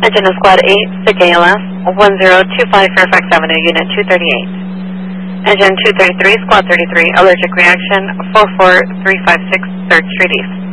Engine is Squad 8, SIG ALS, 1025 Fairfax Avenue, Unit 238. Engine 233, Squad 33, allergic reaction, 44356 3rd Street East.